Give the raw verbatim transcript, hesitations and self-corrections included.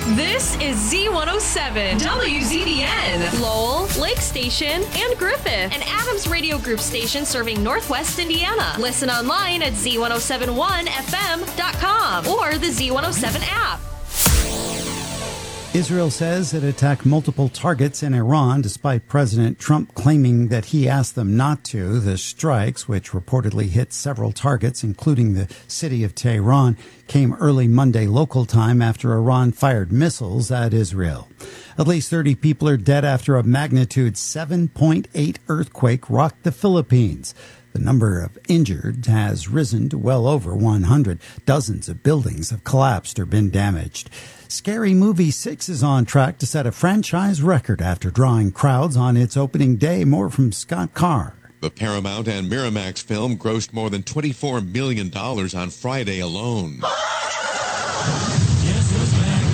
This is Z one oh seven, W Z B N, Lowell, Lake Station, and Griffith, an Adams Radio Group station serving Northwest Indiana. Listen online at Z one oh seven one F M dot com or the Z one oh seven app. Israel says it attacked multiple targets in Iran despite President Trump claiming that he asked them not to. The strikes, which reportedly hit several targets, including the city of Tehran, came early Monday local time after Iran fired missiles at Israel. At least thirty people are dead after a magnitude seven point eight earthquake rocked the Philippines. The number of injured has risen to well over one hundred. Dozens of buildings have collapsed or been damaged. Scary Movie six is on track to set a franchise record after drawing crowds on its opening day. More from Scott Carr. The Paramount and Miramax film grossed more than twenty-four million dollars on Friday alone.